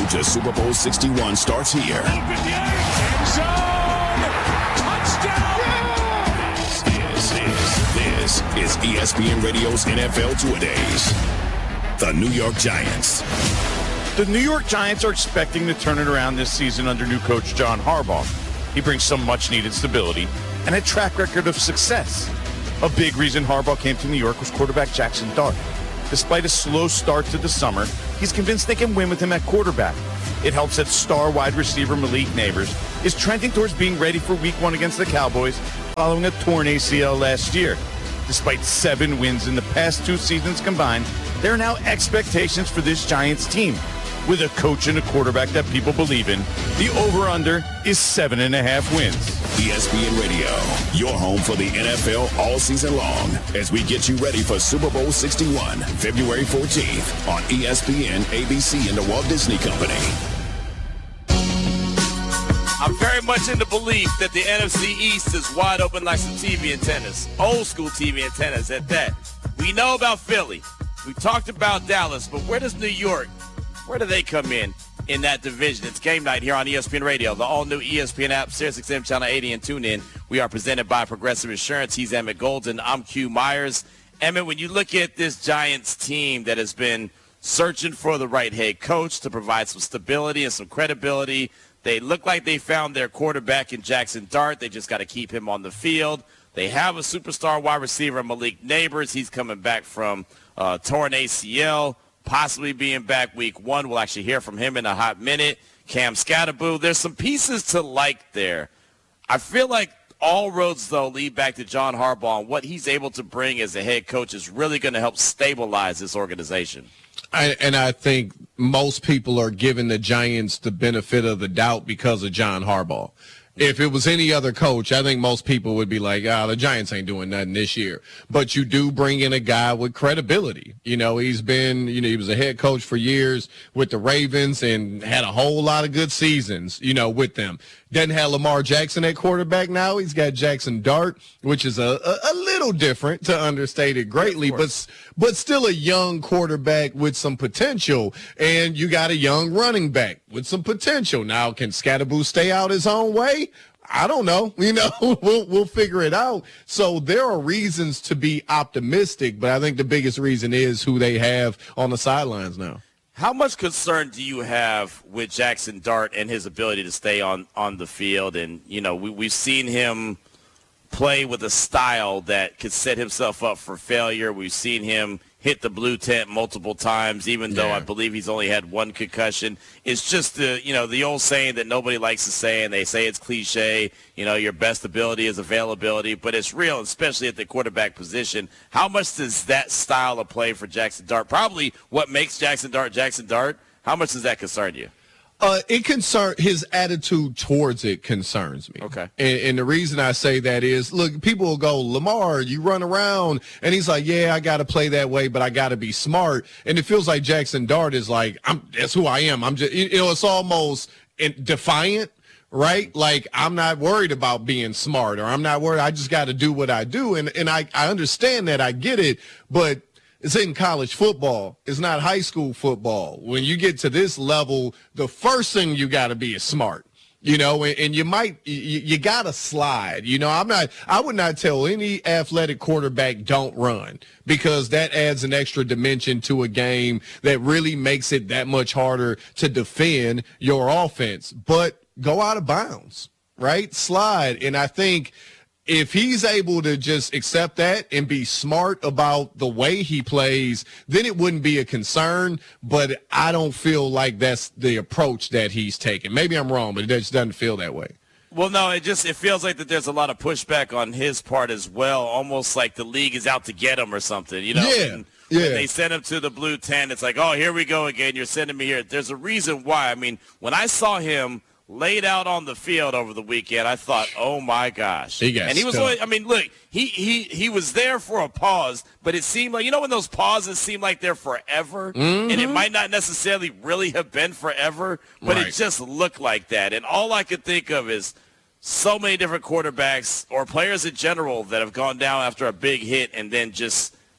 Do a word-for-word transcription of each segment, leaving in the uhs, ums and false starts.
road to Super Bowl sixty-one starts here. This is, this is E S P N Radio's N F L Two-A-Days. The New York Giants. The New York Giants are expecting to turn it around this season under new coach John Harbaugh. He brings some much-needed stability and a track record of success. A big reason Harbaugh came to New York was quarterback Jackson Dart. Despite a slow start to the summer, he's convinced they can win with him at quarterback. It helps that star wide receiver Malik Nabers is trending towards being ready for week one against the Cowboys following a torn A C L last year. Despite seven wins in the past two seasons combined, there are now expectations for this Giants team. With a coach and a quarterback that people believe in, the over-under is seven and a half wins. E S P N Radio, your home for the N F L all season long, as we get you ready for Super Bowl sixty-one, February fourteenth on E S P N, A B C, and the Walt Disney Company. I'm very much in the belief that the N F C East is wide open like some T V antennas, old school T V antennas at that. We know about Philly. We talked about Dallas, but where does New York, where do they come in in that division? It's game night here on E S P N Radio, the all-new E S P N app, Sirius X M Channel eighty, and TuneIn. We are presented by Progressive Insurance. He's Emmett Golden. I'm Q Myers. Emmett, when you look at this Giants team that has been searching for the right head coach to provide some stability and some credibility, they look like they found their quarterback in Jackson Dart. They just got to keep him on the field. They have a superstar wide receiver, Malik Nabers. He's coming back from uh, torn A C L. Possibly being back week one. We'll actually hear from him in a hot minute. Cam Scatterboo. There's some pieces to like there. I feel like all roads, though, lead back to John Harbaugh, and what he's able to bring as a head coach is really going to help stabilize this organization. I, and I think most people are giving the Giants the benefit of the doubt because of John Harbaugh. If it was any other coach, I think most people would be like, ah, oh, the Giants ain't doing nothing this year. But you do bring in a guy with credibility. You know, he's been, you know, he was a head coach for years with the Ravens and had a whole lot of good seasons, you know, with them. Doesn't have Lamar Jackson at quarterback now. He's got Jackson Dart, which is a, a, a little different, to understate it greatly, but but still a young quarterback with some potential. And you got a young running back with some potential. Now, can Scatterboo stay out his own way? I don't know. You know, we'll we'll figure it out. So there are reasons to be optimistic, but I think the biggest reason is who they have on the sidelines now. How much concern do you have with Jackson Dart and his ability to stay on, on the field? And, you know, we, we've seen him play with a style that could set himself up for failure. We've seen him hit the blue tent multiple times, even though yeah. I believe he's only had one concussion. It's just the, you know, the old saying that nobody likes to say, and they say it's cliche, you know, your best ability is availability, but it's real, especially at the quarterback position. How much does that style of play for Jackson Dart, probably what makes Jackson Dart Jackson Dart, how much does that concern you? Uh, it concern his attitude towards it concerns me. Okay. And, and the reason I say that is, look, people will go, Lamar, you run around. And he's like, yeah, I got to play that way, but I got to be smart. And it feels like Jackson Dart is like, I'm, that's who I am. I'm just, you know, it's almost defiant, right? Like, I'm not worried about being smart, or I'm not worried. I just got to do what I do. And, and I, I understand that. I get it. But it's in college football. It's not high school football. When you get to this level, the first thing you got to be is smart, you know, and, and you might, you, you got to slide. You know, I'm not, I would not tell any athletic quarterback don't run, because that adds an extra dimension to a game that really makes it that much harder to defend your offense. But go out of bounds, right? Slide. And I think if he's able to just accept that and be smart about the way he plays, then it wouldn't be a concern. But I don't feel like that's the approach that he's taking. Maybe I'm wrong, but it just doesn't feel that way. Well, no, it just it feels like that there's a lot of pushback on his part as well, almost like the league is out to get him or something, you know? Yeah, and yeah. When they send him to the blue tent, it's like, oh, here we go again. You're sending me here. There's a reason why. I mean, when I saw him laid out on the field over the weekend, I thought, oh my gosh. He got and he was stuck. only, I mean, look, he, he he was there for a pause, but it seemed like, you know when those pauses seem like they're forever? Mm-hmm. And it might not necessarily really have been forever, but Right. it just looked like that. And all I could think of is so many different quarterbacks or players in general that have gone down after a big hit and then just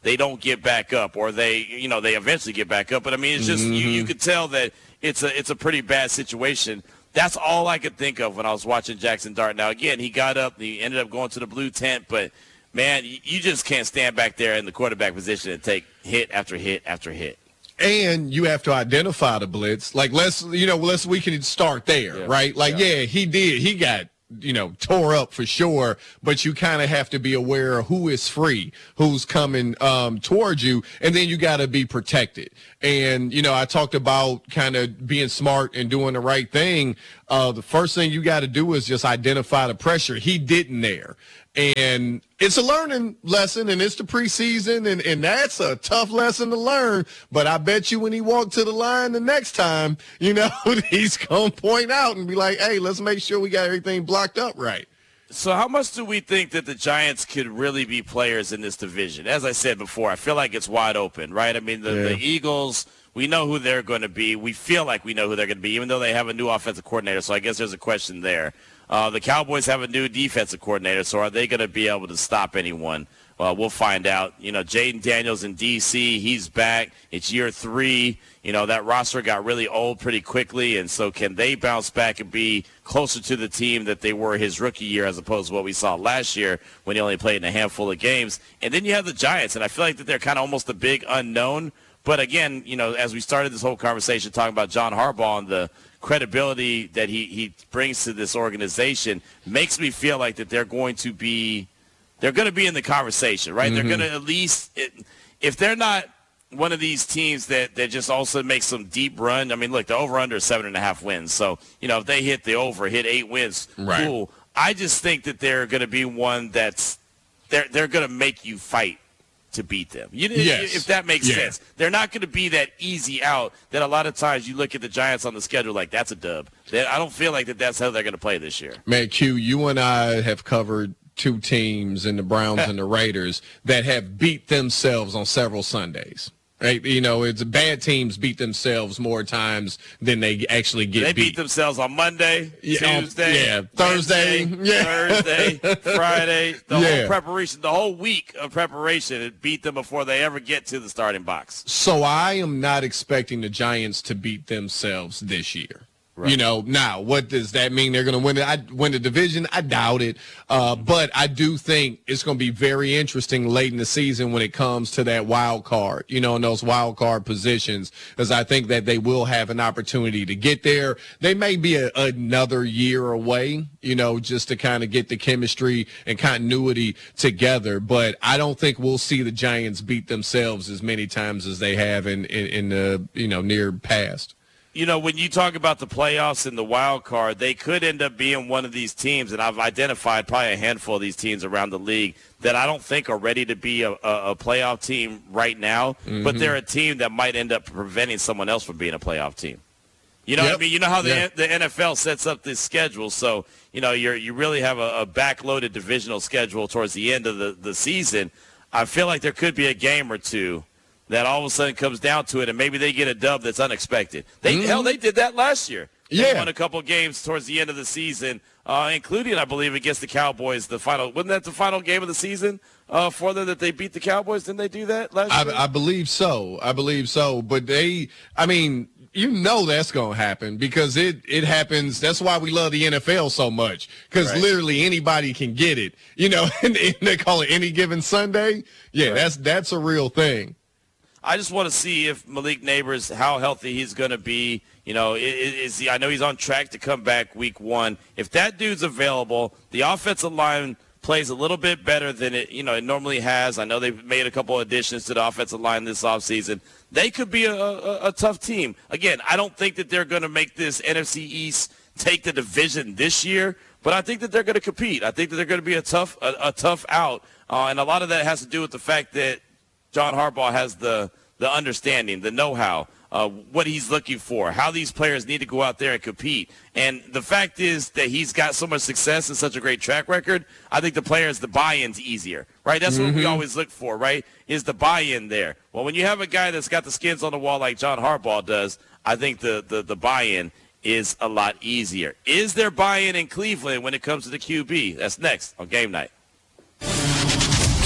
they don't get back up, or they, you know, they eventually get back up. But I mean, it's just, mm-hmm. you, you could tell that it's a, it's a pretty bad situation. That's all I could think of when I was watching Jackson Dart. Now, again, he got up, he ended up going to the blue tent, but man, you, you just can't stand back there in the quarterback position and take hit after hit after hit. And you have to identify the blitz. Like, let's, you know, let's, we can start there, yeah. right? Like, yeah. yeah, he did. He got, you know, tore up for sure, but you kind of have to be aware of who is free, who's coming um, towards you, and then you got to be protected. And, you know, I talked about kind of being smart and doing the right thing. Uh, the first thing you got to do is just identify the pressure. He didn't there. And it's a learning lesson, and it's the preseason, and, and that's a tough lesson to learn. But I bet you when he walked to the line the next time, you know, he's going to point out and be like, hey, let's make sure we got everything blocked up right. So how much do we think that the Giants could really be players in this division? As I said before, I feel like it's wide open, right? I mean, the, yeah. the Eagles, we know who they're going to be. We feel like we know who they're going to be, even though they have a new offensive coordinator. So I guess there's a question there. Uh, the Cowboys have a new defensive coordinator, so are they going to be able to stop anyone? Well, we'll find out. You know, Jaden Daniels in D C, he's back. It's year three. You know, that roster got really old pretty quickly, and so can they bounce back and be closer to the team that they were his rookie year as opposed to what we saw last year when he only played in a handful of games? And then you have the Giants, and I feel like that they're kind of almost the big unknown. But, again, you know, as we started this whole conversation talking about John Harbaugh and the credibility that he, he brings to this organization makes me feel like that they're going to be they're going to be in the conversation, right? Mm-hmm. They're going to at least if they're not one of these teams that, that just also makes some deep run. I mean, look, the over-under is seven and a half wins. So, you know, if they hit the over, hit eight wins, right. cool. I just think that they're going to be one that's they're they're going to make you fight to beat them. You, yes. If that makes yeah. sense. They're not going to be that easy out that a lot of times you look at the Giants on the schedule like, that's a dub. They, I don't feel like that that's how they're going to play this year. Man, Q, you and I have covered two teams in the Browns and the Raiders that have beat themselves on several Sundays. Right? You know, it's bad teams beat themselves more times than they actually get they beat. They beat themselves on Monday, yeah, Tuesday, yeah, Thursday, Wednesday, yeah. Thursday, Friday. The yeah. whole preparation, the whole week of preparation, it beat them before they ever get to the starting box. So I am not expecting the Giants to beat themselves this year. Right. You know, now, what does that mean? They're going to win, I, win the division? I doubt it. Uh, but I do think it's going to be very interesting late in the season when it comes to that wild card, you know, in those wild card positions, because I think that they will have an opportunity to get there. They may be a, another year away, you know, just to kind of get the chemistry and continuity together. But I don't think we'll see the Giants beat themselves as many times as they have in, in, in the, you know, near past. You know, when you talk about the playoffs and the wild card, they could end up being one of these teams, and I've identified probably a handful of these teams around the league that I don't think are ready to be a, a, a playoff team right now, mm-hmm. but they're a team that might end up preventing someone else from being a playoff team. You know yep. what I mean? You know how the yeah. the N F L sets up this schedule, so, you know, you're, you really have a, a backloaded divisional schedule towards the end of the, the season. I feel like there could be a game or two that all of a sudden comes down to it, and maybe they get a dub that's unexpected. They mm-hmm. Hell, they did that last year. They yeah. won a couple games towards the end of the season, uh, including, I believe, against the Cowboys. The final wasn't that the final game of the season uh, for them that they beat the Cowboys? Didn't they do that last I, year? I believe so. I believe so. But they, I mean, you know that's going to happen because it, it happens. That's why we love the N F L so much, because right. literally anybody can get it. You know, and, and they call it any given Sunday. Yeah, right. that's that's a real thing. I just want to see if Malik Neighbors, how healthy he's going to be. You know, is, is he? I know he's on track to come back week one. If that dude's available, the offensive line plays a little bit better than it, you know, it normally has. I know they've made a couple of additions to the offensive line this offseason. They could be a, a, a tough team. Again, I don't think that they're going to make this N F C East take the division this year, but I think that they're going to compete. I think that they're going to be a tough, a, a tough out, uh, and a lot of that has to do with the fact that John Harbaugh has the, the understanding, the know-how, uh, what he's looking for, how these players need to go out there and compete. And the fact is that he's got so much success and such a great track record, I think the players, the buy-in's easier, right? That's mm-hmm. what we always look for, right, is the buy-in there. Well, when you have a guy that's got the skins on the wall like John Harbaugh does, I think the, the, the buy-in is a lot easier. Is there buy-in in Cleveland when it comes to the Q B? That's next on Game Night.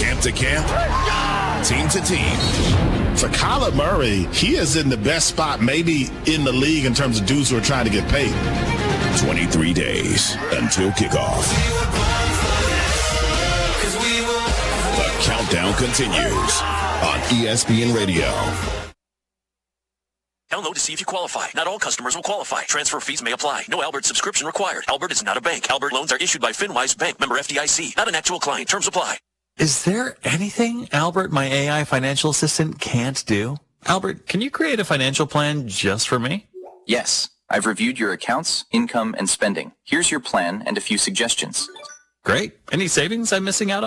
Camp to camp, team to team. For Kyler Murray, he is in the best spot maybe in the league in terms of dudes who are trying to get paid. twenty-three days until kickoff. The countdown continues on E S P N Radio. Download to see if you qualify. Not all customers will qualify. Transfer fees may apply. No Albert subscription required. Albert is not a bank. Albert loans are issued by FinWise Bank, member F D I C. Not an actual client. Terms apply. Is there anything Albert, my A I financial assistant, can't do? Albert, can you create a financial plan just for me? Yes. I've reviewed your accounts, income, and spending. Here's your plan and a few suggestions. Great. Any savings I'm missing out on?